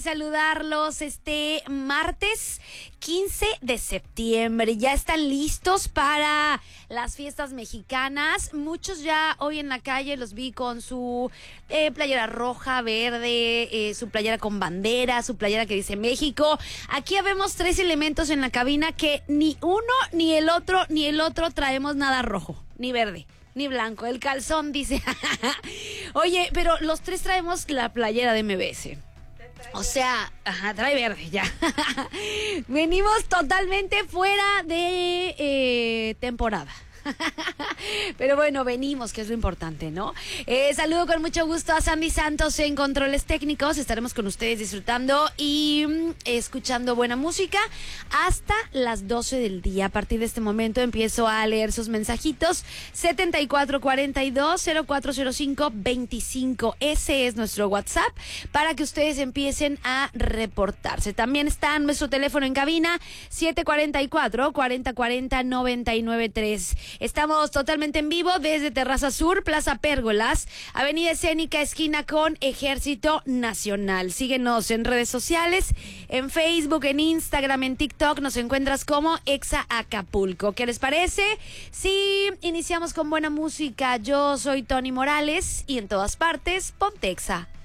Saludarlos este martes 15 de septiembre. Ya están listos para las fiestas mexicanas. Muchos ya hoy en la calle los vi con su playera roja, verde, su playera con bandera, su playera que dice México. Aquí vemos 3 elementos en la cabina que ni uno, ni el otro traemos nada rojo, ni verde, ni blanco. El calzón dice. Oye, pero los 3 traemos la playera de MBS. O sea, trae verde ya. Venimos totalmente fuera de temporada. Pero bueno, venimos, que es lo importante, ¿no? Saludo con mucho gusto a Sandy Santos en controles técnicos. Estaremos con ustedes disfrutando y escuchando buena música hasta las 12 del día. A partir de este momento empiezo a leer sus mensajitos. 7442-040525. Ese es nuestro WhatsApp para que ustedes empiecen a reportarse. También está nuestro teléfono en cabina, 744-4040-993. Estamos totalmente en vivo desde Terraza Sur, Plaza Pérgolas, Avenida Escénica, esquina con Ejército Nacional. Síguenos en redes sociales, en Facebook, en Instagram, en TikTok. Nos encuentras como Exa Acapulco. ¿Qué les parece? Sí, iniciamos con buena música. Yo soy Tony Morales y en todas partes, ponte Exa.